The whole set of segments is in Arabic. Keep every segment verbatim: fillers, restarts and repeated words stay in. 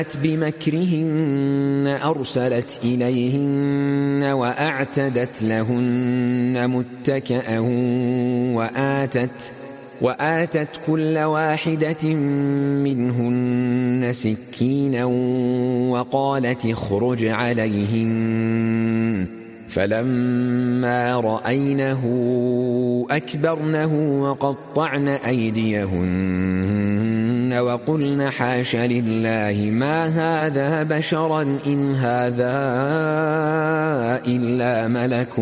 بمكرهن أرسلت إليهن وأعتدت لهن متكئا وآتت, وآتت كل واحدة منهن سكينا وقالت اخرج عليهن. فلما رأينه أكبرنه وقطعن أيديهن وقلن حاش لله ما هذا بشرا إن هذا إلا ملك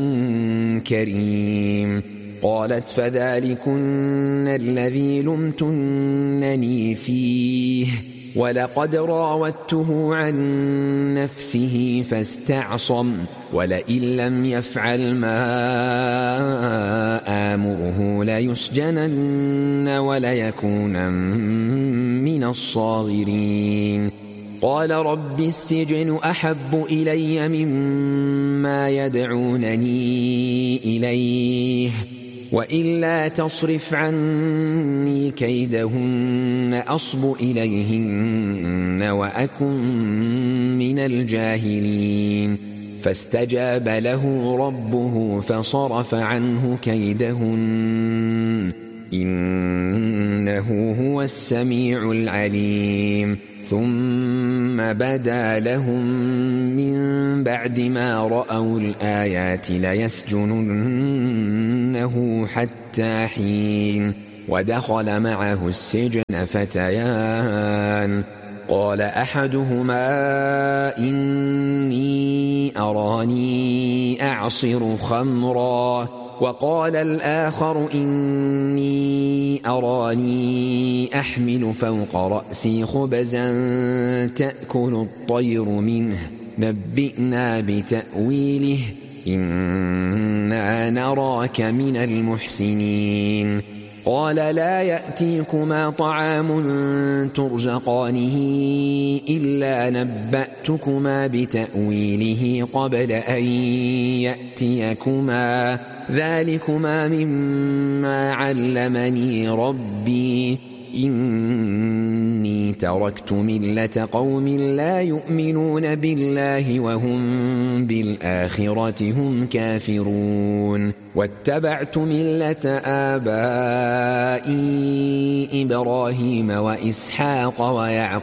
كريم. قالت فذلكن الذي لمتنني فيه ولقد راودته عن نفسه فاستعصم ولئن لم يفعل ما آمره ليسجنن وليكونن من الصاغرين. قال رب السجن أحب إلي مما يدعونني إليه وإلا تصرف عني كيدهن أصب إليهن وأكن من الجاهلين. فاستجاب له ربه فصرف عنه كيدهن إنه هو السميع العليم. ثم بدا لهم من بعد ما رأوا الآيات ليسجننه حتى حين. ودخل معه السجن فتيان قال أحدهما إني أراني أعصر خمرا وقال الآخر إني أراني أحمل فوق رأسي خبزا تأكل الطير منه نبئنا بتأويله إنا نراك من المحسنين. قال لا يأتيكما طعام ترزقانه إلا نبأتكما بتأويله قبل أن يأتيكما ذلكما مما علمني ربي إني تركت ملة قوم لا يؤمنون بالله وهم بالآخرة هم كافرون واتبعت ملة آبائي إبراهيم وإسحاق ويعقوب